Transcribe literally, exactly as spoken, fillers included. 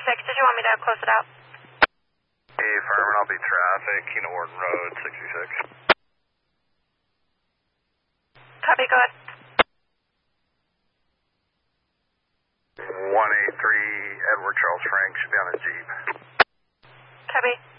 sixty-six, did you want me to close it out? Hey, Furman, I'll be traffic, Keno Wharton Road, sixty-six. Copy, go ahead. one eight three, Edward Charles Frank, should be on his Jeep. Copy.